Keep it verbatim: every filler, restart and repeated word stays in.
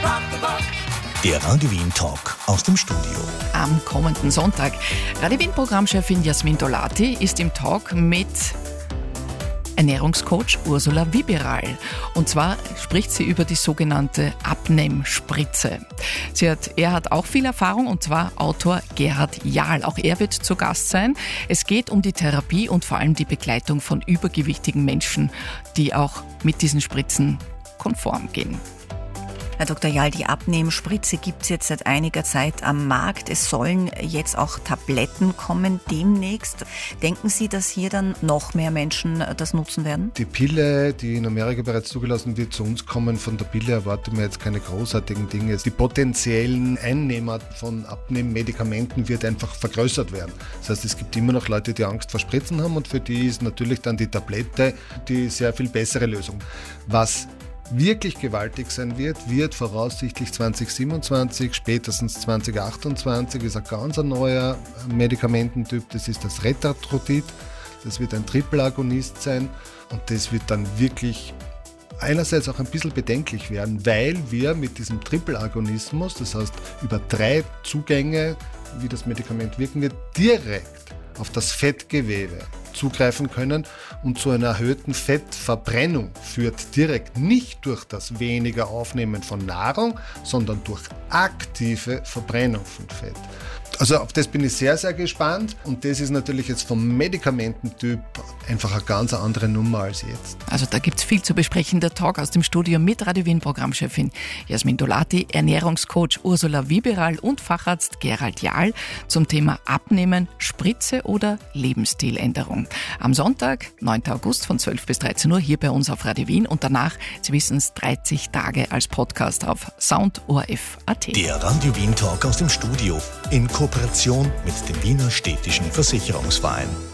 Der Radio Wien Talk aus dem Studio. Am kommenden Sonntag. Radio Wien Programmchefin Jasmin Dolati ist im Talk mit Ernährungscoach Ursula Wiberal. Und zwar spricht sie über die sogenannte Abnehmspritze. Sie hat, er hat auch viel Erfahrung, und zwar Autor Gerhard Jahl. Auch er wird zu Gast sein. Es geht um die Therapie und vor allem die Begleitung von übergewichtigen Menschen, die auch mit diesen Spritzen konform gehen. Herr Doktor Jahl, die Abnehmspritze gibt es jetzt seit einiger Zeit am Markt. Es sollen jetzt auch Tabletten kommen demnächst. Denken Sie, dass hier dann noch mehr Menschen das nutzen werden? Die Pille, die in Amerika bereits zugelassen wird, zu uns kommen. Von der Pille erwarten wir jetzt keine großartigen Dinge. Die potenziellen Einnehmer von Abnehmmedikamenten wird einfach vergrößert werden. Das heißt, es gibt immer noch Leute, die Angst vor Spritzen haben, und für die ist natürlich dann die Tablette die sehr viel bessere Lösung. Was wirklich gewaltig sein wird, wird voraussichtlich zwanzig siebenundzwanzig, spätestens zwanzig achtundzwanzig, ist ein ganz neuer Medikamententyp, das ist das Retatrutid. Das wird ein Triple-Agonist sein, und das wird dann wirklich einerseits auch ein bisschen bedenklich werden, weil wir mit diesem Triple-Agonismus, das heißt über drei Zugänge, wie das Medikament wirken wird, direkt auf das Fettgewebe zugreifen können, und zu einer erhöhten Fettverbrennung führt direkt nicht durch das weniger Aufnehmen von Nahrung, sondern durch aktive Verbrennung von Fett. Also auf das bin ich sehr, sehr gespannt, und das ist natürlich jetzt vom Medikamententyp einfach eine ganz andere Nummer als jetzt. Also da gibt es viel zu besprechen. Der Talk aus dem Studio mit Radio Wien Programmchefin Jasmin Dolati, Ernährungscoach Ursula Wiberal und Facharzt Gerhard Jahl zum Thema Abnehmen, Spritze oder Lebensstiländerung. Am Sonntag, neunten August von zwölf bis dreizehn Uhr hier bei uns auf Radio Wien, und danach, Sie wissen es, dreißig Tage als Podcast auf Sound O R F Punkt A T. Der Radio Wien Talk aus dem Studio in Kooperation mit dem Wiener Städtischen Versicherungsverein.